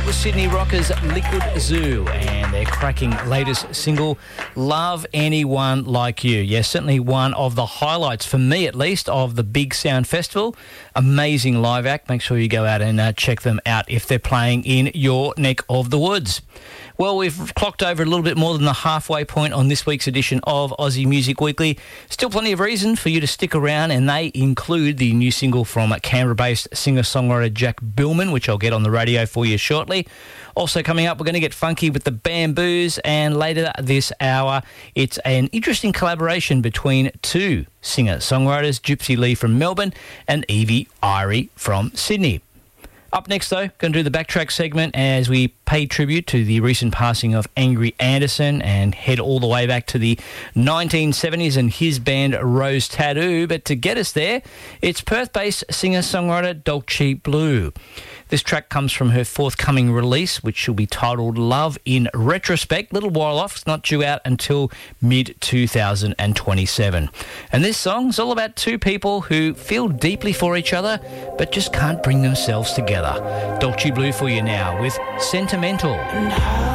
was Sydney Rockers Liquid Zoo and their cracking latest single, Love Anyone Like You. Yes, certainly one of the highlights, for me at least, of the Big Sound Festival. Amazing live act. Make sure you go out and check them out if they're playing in your neck of the woods. Well, we've clocked over a little bit more than the halfway point on this week's edition of Aussie Music Weekly. Still plenty of reason for you to stick around, and they include the new single from Canberra-based singer-songwriter Jack Billman, which I'll get on the radio for you shortly. Also coming up, we're going to get funky with the Bamboos, and later this hour, it's an interesting collaboration between two singer-songwriters, Gypsy Lee from Melbourne and Evie Irie from Sydney. Up next, though, going to do the Backtrack segment as we pay tribute to the recent passing of Angry Anderson and head all the way back to the 1970s and his band Rose Tattoo. But to get us there, it's Perth-based singer-songwriter Dolce Blue. This track comes from her forthcoming release, which will be titled Love in Retrospect. Little while off, it's not due out until mid-2027. And this song's all about two people who feel deeply for each other, but just can't bring themselves together. Dolce Blue for you now with Sentimental.